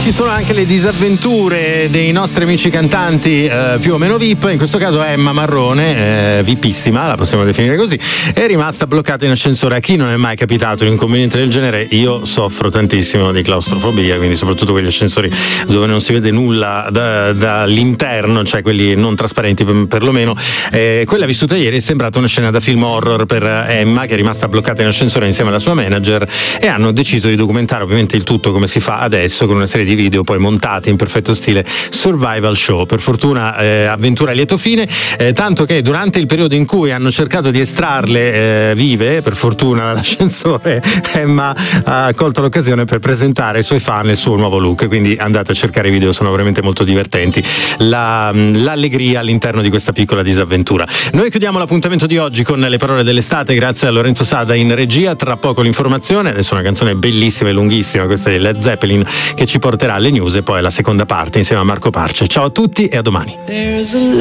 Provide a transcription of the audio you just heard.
ci sono anche le disavventure dei nostri amici cantanti più o meno VIP. In questo caso Emma Marrone, VIPissima, la possiamo definire così, è rimasta bloccata in ascensore. A chi non è mai capitato un inconveniente del genere? Io soffro tantissimo di claustrofobia, quindi soprattutto quegli ascensori dove non si vede nulla dall'interno, cioè quelli non trasparenti perlomeno. Quella vissuta ieri è sembrata una scena da film horror per Emma, che è rimasta bloccata in ascensore insieme alla sua manager, e hanno deciso di documentare ovviamente il tutto come si fa adesso, con una serie di video poi montati in perfetto stile survival show. Per fortuna avventura a lieto fine, tanto che durante il periodo in cui hanno cercato di estrarle vive, per fortuna dall'ascensore, Emma ha colto l'occasione per presentare ai suoi fan il suo nuovo look, quindi andate a cercare i video, sono veramente molto divertenti, l'allegria all'interno di questa piccola disavventura. Noi chiudiamo l'appuntamento di oggi con le parole dell'estate grazie a Lorenzo Sada in regia. Tra poco l'informazione, adesso una canzone bellissima e lunghissima, questa di Led Zeppelin, che ci porterà alle news, e poi alla seconda parte insieme a Marco Parce. Ciao a tutti e a domani.